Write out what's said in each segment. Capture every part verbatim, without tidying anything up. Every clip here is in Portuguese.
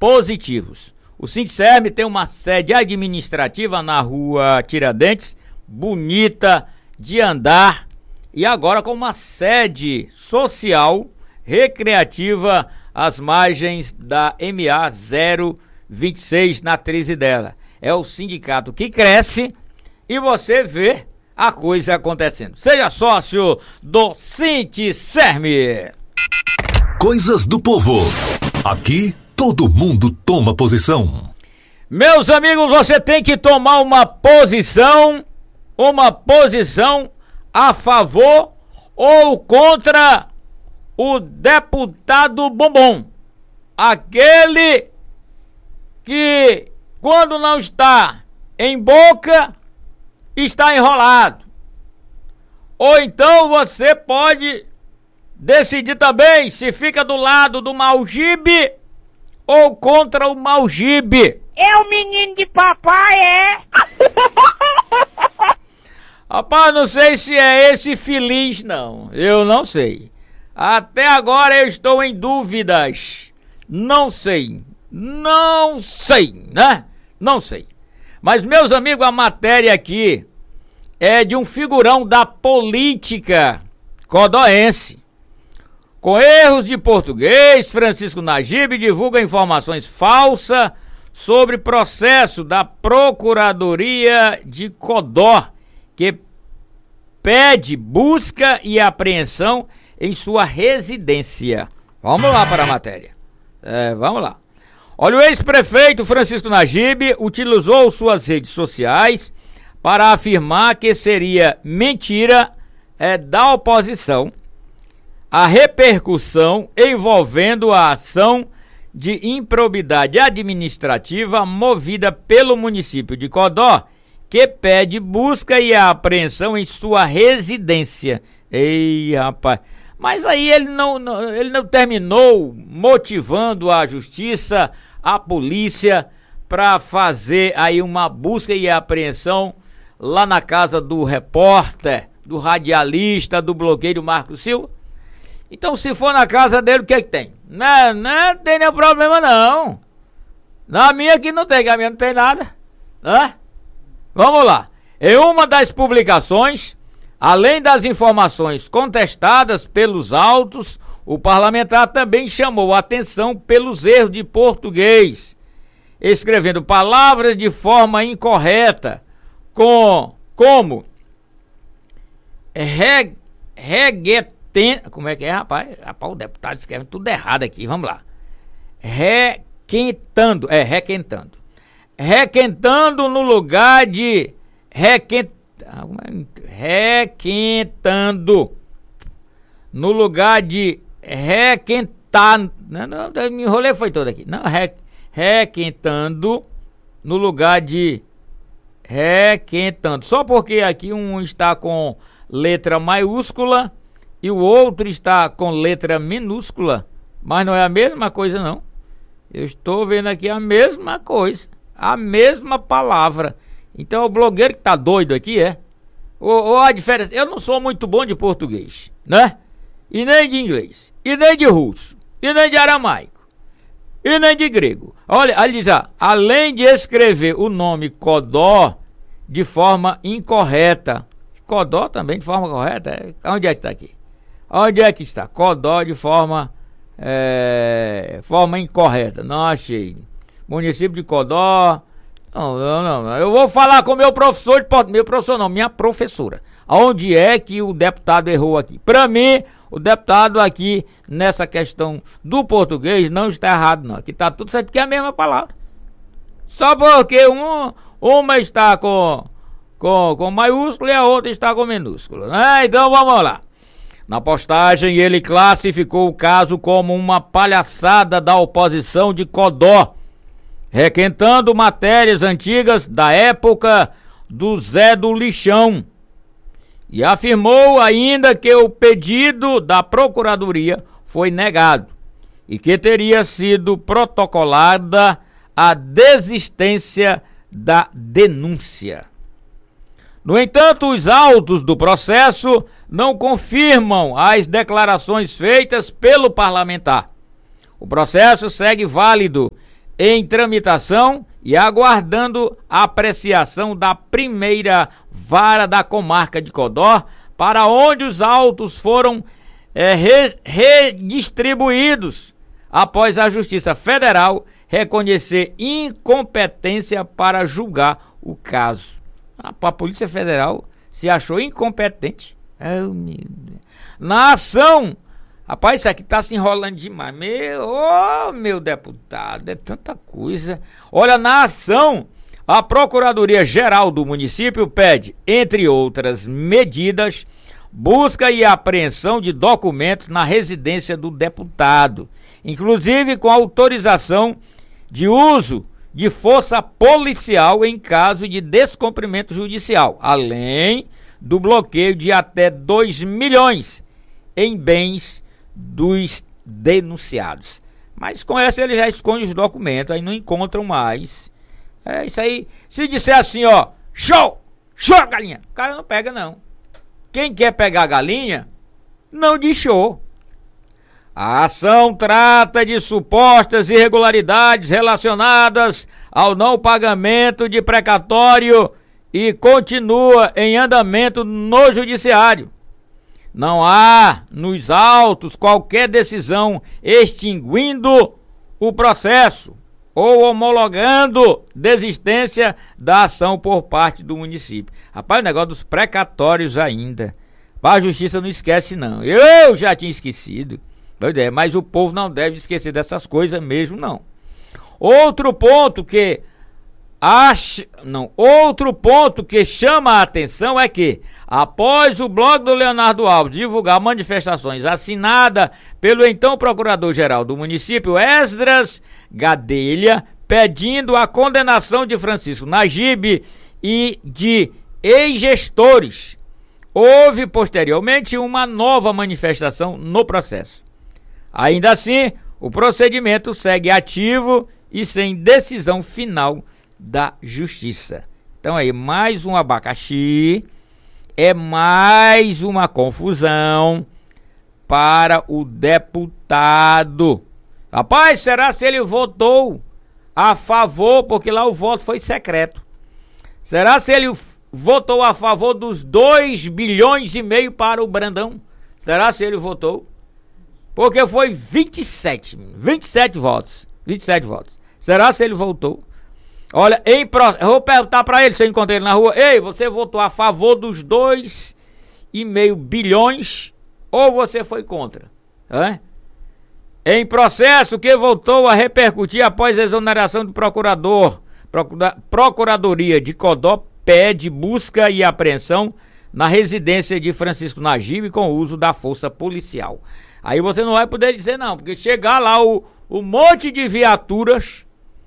positivos. O Sindicerme tem uma sede administrativa na rua Tiradentes, bonita de andar, e agora com uma sede social recreativa às margens da M A zero vinte e seis, na treze dela. É o sindicato que cresce e você vê a coisa acontecendo. Seja sócio do Sindicerme. Coisas do povo. Aqui todo mundo toma posição. Meus amigos, você tem que tomar uma posição, uma posição a favor ou contra o deputado Bombom. Aquele que, quando não está em boca, está enrolado. Ou então você pode decidir também se fica do lado do Malgibe ou contra o Malgibe. É o menino de papai, é? Rapaz, não sei se é esse feliz, não. Eu não sei. Até agora eu estou em dúvidas. Não sei. Não sei, né? Não sei. Mas, meus amigos, a matéria aqui é de um figurão da política codóense. Com erros de português, Francisco Nagibe divulga informações falsas sobre processo da Procuradoria de Codó, que pede busca e apreensão em sua residência. Vamos lá para a matéria. É, vamos lá. Olha, o ex-prefeito Francisco Nagibe utilizou suas redes sociais para afirmar que seria mentira é, da oposição a repercussão envolvendo a ação de improbidade administrativa movida pelo município de Codó, que pede busca e apreensão em sua residência. Ei, rapaz. Mas aí ele não, não, ele não terminou motivando a justiça, a polícia, para fazer aí uma busca e apreensão lá na casa do repórter, do radialista, do blogueiro Marco Silva? Então, se for na casa dele, o que é que tem? Não, não tem nenhum problema, não. Na minha aqui não tem, que a minha não tem nada, né? Vamos lá. Em uma das publicações, além das informações contestadas pelos autos, o parlamentar também chamou a atenção pelos erros de português, escrevendo palavras de forma incorreta, com, como reg, reguet, como é que é, rapaz? Rapaz, o deputado escreve tudo errado aqui, vamos lá. Requentando, é, requentando. Requentando no lugar de requent, requentando no lugar de requentar, não, não, me enrolei foi todo aqui. Não, re, requentando no lugar de requentando. Só porque aqui um está com letra maiúscula e o outro está com letra minúscula, mas não é a mesma coisa, não. Eu estou vendo aqui a mesma coisa, a mesma palavra. Então o blogueiro que tá doido aqui, é? Ou, ou a diferença, eu não sou muito bom de português, né? E nem de inglês, e nem de russo, e nem de aramaico, e nem de grego. Olha, ali diz, ah, além de escrever o nome Codó de forma incorreta. Codó também de forma correta? É? Onde é que tá aqui? Onde é que está? Codó de forma, é, forma incorreta. Não achei. Município de Codó. Não, não, não. Eu vou falar com meu professor de meu professor não, minha professora. Onde é que o deputado errou aqui? Para mim, o deputado aqui nessa questão do português não está errado, não. Aqui está tudo certo, porque é a mesma palavra. Só porque um, uma está com, com, com maiúsculo e a outra está com minúsculo, né? Então vamos lá. Na postagem, ele classificou o caso como uma palhaçada da oposição de Codó, requentando matérias antigas da época do Zé do Lixão. E afirmou ainda que o pedido da Procuradoria foi negado e que teria sido protocolada a desistência da denúncia. No entanto, os autos do processo não confirmam as declarações feitas pelo parlamentar. O processo segue válido em tramitação e aguardando a apreciação da primeira vara da comarca de Codó, para onde os autos foram é, re, redistribuídos após a Justiça Federal reconhecer incompetência para julgar o caso. A Polícia Federal se achou incompetente. Oh, meu Deus. Na ação, rapaz, isso aqui tá se enrolando demais. Meu, oh, meu deputado, é tanta coisa. Olha, na ação, a Procuradoria-Geral do município pede, entre outras medidas, busca e apreensão de documentos na residência do deputado, inclusive com autorização de uso de força policial em caso de descumprimento judicial, além do bloqueio de até dois milhões em bens dos denunciados. Mas com essa ele já esconde os documentos, aí não encontram mais. É isso aí. Se disser assim, ó, show, show galinha, o cara não pega não. Quem quer pegar a galinha, não diz show. A ação trata de supostas irregularidades relacionadas ao não pagamento de precatório e continua em andamento no judiciário. Não há nos autos qualquer decisão extinguindo o processo ou homologando desistência da ação por parte do município. Rapaz, o negócio dos precatórios ainda. A justiça não esquece não. Eu já tinha esquecido. Mas o povo não deve esquecer dessas coisas mesmo, não. Outro ponto que acha, não, outro ponto que chama a atenção é que, após o blog do Leonardo Alves divulgar manifestações assinada pelo então procurador-geral do município, Esdras Gadelha, pedindo a condenação de Francisco Najib e de ex-gestores, houve posteriormente uma nova manifestação no processo. Ainda assim, o procedimento segue ativo e sem decisão final da justiça. Então aí, mais um abacaxi, é mais uma confusão para o deputado. Rapaz, será se ele votou a favor, porque lá o voto foi secreto. Será se ele votou a favor dos dois bilhões e meio para o Brandão? Será se ele votou? Porque foi vinte e sete, vinte e sete votos. vinte e sete votos. Será se ele votou? Olha, em pro... eu vou perguntar pra ele se eu encontrei ele na rua. Ei, você votou a favor dos dois e meio bilhões ou você foi contra? É? Em processo que voltou a repercutir após a exoneração do procurador, Procura... Procuradoria de Codó pede busca e apreensão na residência de Francisco Najib com o uso da força policial. Aí você não vai poder dizer não, porque chegar lá o, o monte de viaturas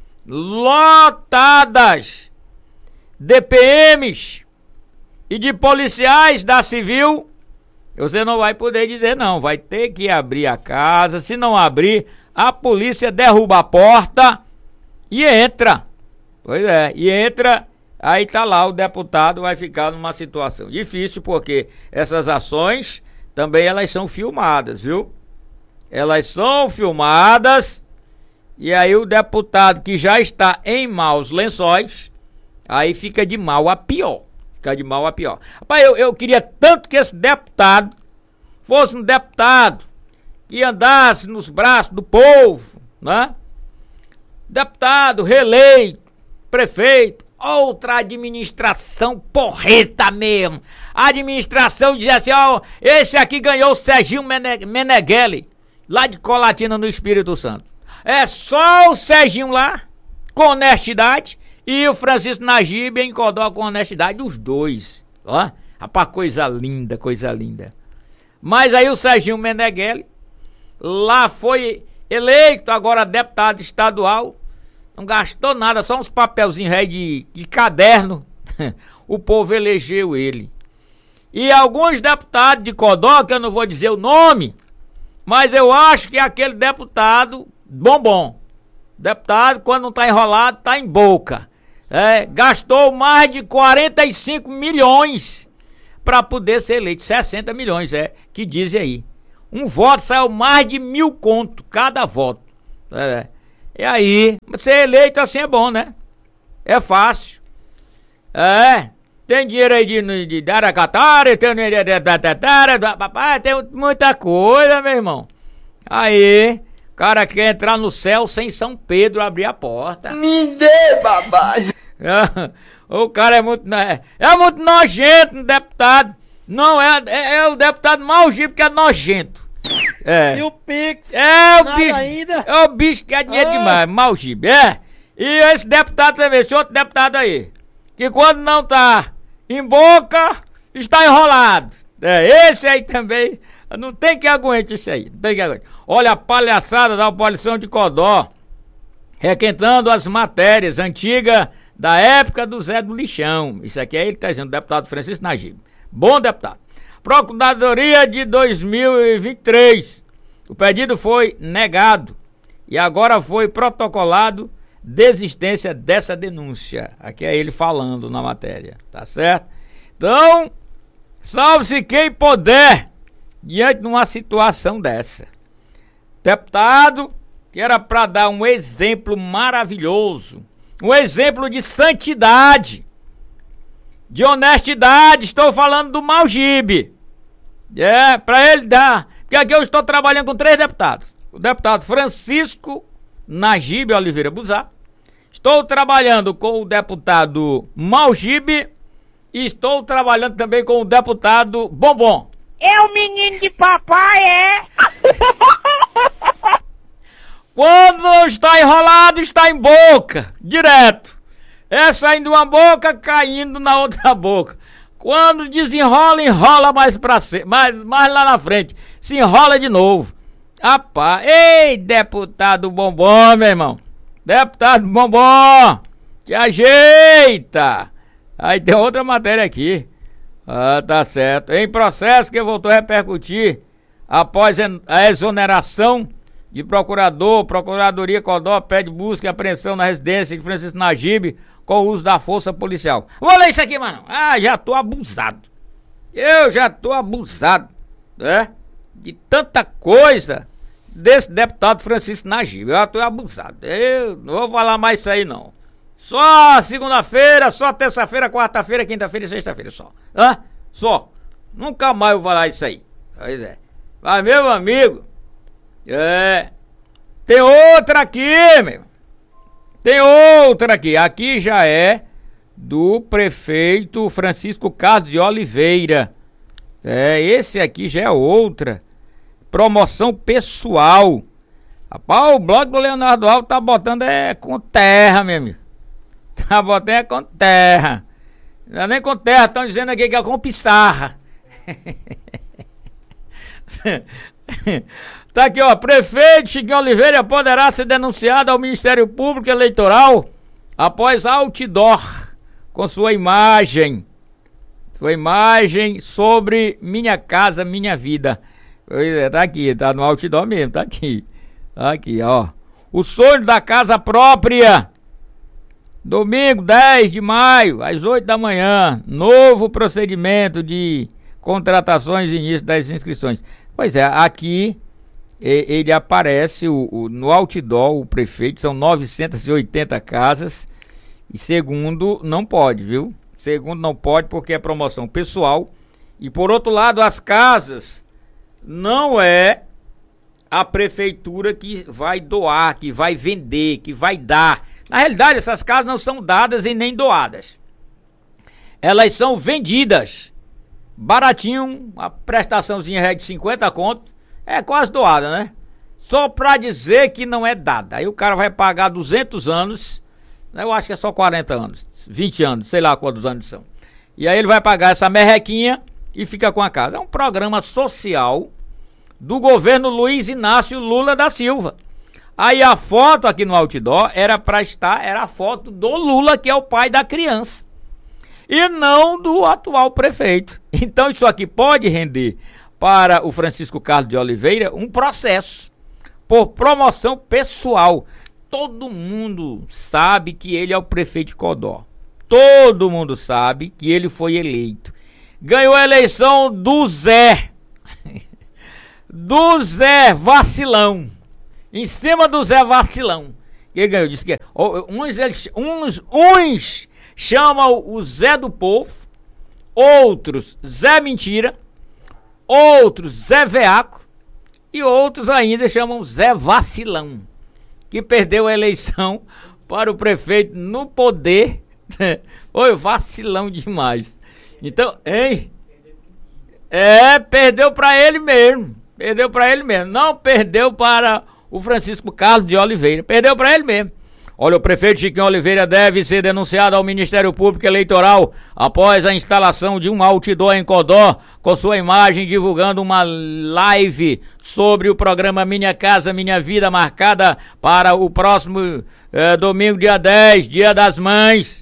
lotadas de P Ms e de policiais da Civil, você não vai poder dizer não, vai ter que abrir a casa, se não abrir, a polícia derruba a porta e entra. Pois é, e entra, aí tá lá o deputado, vai ficar numa situação difícil, porque essas ações também elas são filmadas, viu? Elas são filmadas e aí o deputado que já está em maus lençóis, aí fica de mal a pior. Fica de mal a pior. Rapaz, eu, eu queria tanto que esse deputado fosse um deputado que andasse nos braços do povo, né? Deputado reeleito, prefeito, outra administração porreta mesmo. A administração dizia assim, ó, esse aqui ganhou o Serginho Meneghelli, lá de Colatina, no Espírito Santo. É só o Serginho lá, com honestidade, e o Francisco Najib em Codó com honestidade, os dois. Ó, rapaz, coisa linda, coisa linda. Mas aí o Serginho Meneghelli, lá foi eleito, agora deputado estadual, não gastou nada, só uns papelzinhos aí de, de caderno. O povo elegeu ele. E alguns deputados de Codó, que eu não vou dizer o nome, mas eu acho que é aquele deputado bombom. Deputado, quando não tá enrolado, tá em boca. É, gastou mais de quarenta e cinco milhões para poder ser eleito. sessenta milhões, é, que dizem aí. Um voto saiu mais de mil conto cada voto. É. E aí, ser eleito assim é bom, né? É fácil. É, tem dinheiro aí de, de, de Aracatara, tem dinheiro de Tatara, papai, tem muita coisa, meu irmão. Aí, o cara quer entrar no céu sem São Pedro abrir a porta. Me dê, babá. O cara é muito, é, é muito nojento, deputado. Não, é, é, é o deputado Maugibe que é nojento. É. E o Pix? É o Nada bicho. ainda? É o bicho que é dinheiro Ah. demais, Maugibe, é. E esse deputado também, esse outro deputado aí, que quando não tá em boca, está enrolado. É, esse aí também, não tem que aguentar isso aí, não tem que aguentar. Olha a palhaçada da oposição de Codó, requentando as matérias antigas da época do Zé do Lixão. Isso aqui é ele que tá dizendo, o deputado Francisco Nagibe. Bom deputado. Procuradoria de dois mil e vinte e três. O pedido foi negado e agora foi protocolado desistência dessa denúncia. Aqui é ele falando na matéria, tá certo? Então, salve-se quem puder diante de uma situação dessa. Deputado que era para dar um exemplo maravilhoso, um exemplo de santidade, de honestidade, estou falando do Maugibe. É, para ele dar, porque aqui eu estou trabalhando com três deputados. O deputado Francisco Nagibe Oliveira Buzá, estou trabalhando com o deputado Maugibe e estou trabalhando também com o deputado Bombom. É o menino de papai, é? Quando está enrolado, está em boca, direto. É saindo uma boca, caindo na outra boca. Quando desenrola, enrola mais pra cima, mais, mais lá na frente. Se enrola de novo. Rapaz, ei, deputado Bombom, meu irmão. Deputado Bombom, te ajeita. Aí tem outra matéria aqui. Ah, tá certo. Em processo que voltou a repercutir após a exoneração de procurador, Procuradoria Codó pede busca e apreensão na residência de Francisco Nagibe com o uso da força policial. Vou ler isso aqui, mano. Ah, já tô abusado. Eu já tô abusado, né? De tanta coisa desse deputado Francisco Nagibe. Eu já tô abusado. Eu não vou falar mais isso aí, não. Só segunda-feira, só terça-feira, quarta-feira, quinta-feira e sexta-feira, só. Hã? Só. Nunca mais eu vou falar isso aí. Pois é. Mas, meu amigo, é... tem outra aqui, meu. Tem outra aqui. Aqui já é do prefeito Francisco Carlos de Oliveira. É, esse aqui já é outra. Promoção pessoal. Rapaz, o blog do Leonardo Alves tá botando é com terra, meu amigo. Tá botando é com terra. Não é nem com terra, estão dizendo aqui que é com pissarra. Tá aqui, ó. Prefeito Chiquinho Oliveira poderá ser denunciado ao Ministério Público Eleitoral após outdoor com sua imagem. Sua imagem sobre Minha Casa Minha Vida. Tá aqui, tá no outdoor mesmo, tá aqui. Tá aqui, ó. O sonho da casa própria. Domingo, dez de maio, às oito da manhã. Novo procedimento de contratações e início das inscrições. Pois é, aqui ele aparece o, o, no outdoor, o prefeito, são novecentas e oitenta casas. E segundo, não pode, viu? Segundo, não pode porque é promoção pessoal. E por outro lado, as casas não é a prefeitura que vai doar, que vai vender, que vai dar. Na realidade, essas casas não são dadas e nem doadas. Elas são vendidas. Baratinho, a prestaçãozinha é de cinquenta conto. É quase doada, né? Só pra dizer que não é dada. Aí o cara vai pagar duzentos anos. Eu acho que é só quarenta anos, vinte anos, sei lá quantos anos são. E aí ele vai pagar essa merrequinha e fica com a casa. É um programa social do governo Luiz Inácio Lula da Silva. Aí a foto aqui no outdoor era pra estar, era a foto do Lula, que é o pai da criança. E não do atual prefeito. Então isso aqui pode render para o Francisco Carlos de Oliveira um processo por promoção pessoal. Todo mundo sabe que ele é o prefeito de Codó. Todo mundo sabe que ele foi eleito. Ganhou a eleição do Zé. Do Zé Vacilão. Em cima do Zé Vacilão. Quem ganhou? Disse que uns, eles, uns, uns chamam o Zé do Povo, outros Zé Mentira, outros Zé Veaco e outros ainda chamam Zé Vacilão, que perdeu a eleição para o prefeito no poder. Foi vacilão demais. Então, hein? É, perdeu para ele mesmo. Perdeu para ele mesmo. Não perdeu para o Francisco Carlos de Oliveira. Perdeu para ele mesmo. Olha, o prefeito Chiquinho Oliveira deve ser denunciado ao Ministério Público Eleitoral após a instalação de um outdoor em Codó com sua imagem divulgando uma live sobre o programa Minha Casa Minha Vida, marcada para o próximo é, domingo, dia dez, Dia das Mães.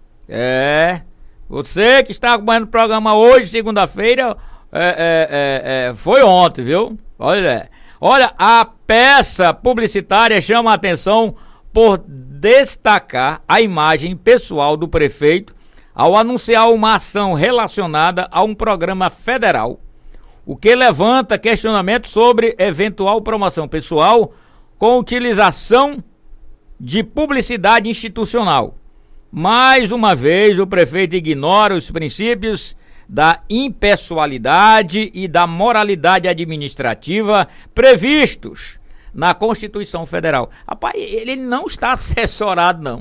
É, você que está acompanhando o programa hoje, segunda-feira, é, é, é, é, foi ontem, viu? Olha, olha, a peça publicitária chama a atenção por destacar a imagem pessoal do prefeito ao anunciar uma ação relacionada a um programa federal, o que levanta questionamento sobre eventual promoção pessoal com utilização de publicidade institucional. Mais uma vez, o prefeito ignora os princípios da impessoalidade e da moralidade administrativa previstos na Constituição Federal. Rapaz, ele não está assessorado, não.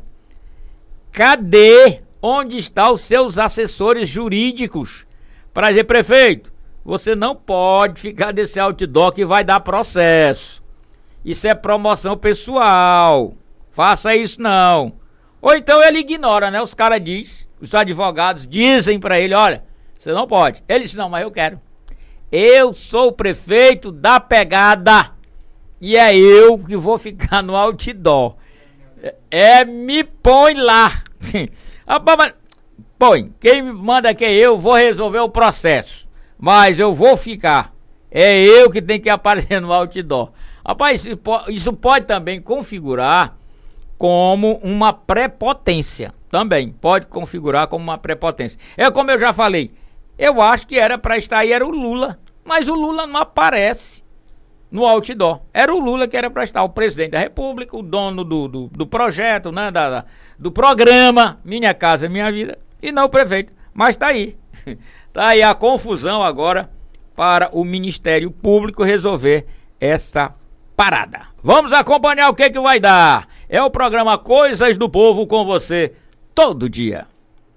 Cadê? Onde estão os seus assessores jurídicos para dizer, prefeito, você não pode ficar nesse outdoor que vai dar processo. Isso é promoção pessoal. Faça isso não. Ou então ele ignora, né? Os caras dizem, os advogados dizem para ele, olha, você não pode. Ele disse, não, mas eu quero. Eu sou o prefeito da pegada. E é eu que vou ficar no outdoor. É, é me põe lá. Põe, quem me manda que é eu, vou resolver o processo. Mas eu vou ficar. É eu que tenho que aparecer no outdoor. Rapaz, isso pode, isso pode também configurar como uma prepotência. Também pode configurar como uma prepotência. É como eu já falei. Eu acho que era para estar aí, era o Lula. Mas o Lula não aparece no outdoor. Era o Lula que era para estar, o presidente da República, o dono do, do, do projeto, né, da, da, do programa Minha Casa Minha Vida, e não o prefeito. Mas tá aí. Tá aí a confusão agora para o Ministério Público resolver essa parada. Vamos acompanhar o que que vai dar. É o programa Coisas do Povo com você todo dia.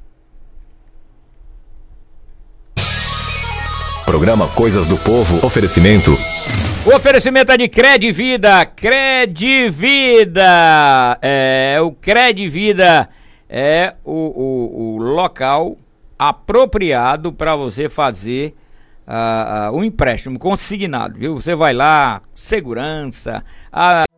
Programa Coisas do Povo, oferecimento. O oferecimento é de Credvida. Credvida. É, o Credvida é o, o, o local apropriado para você fazer uh, uh, um empréstimo consignado, viu? Você vai lá, segurança, a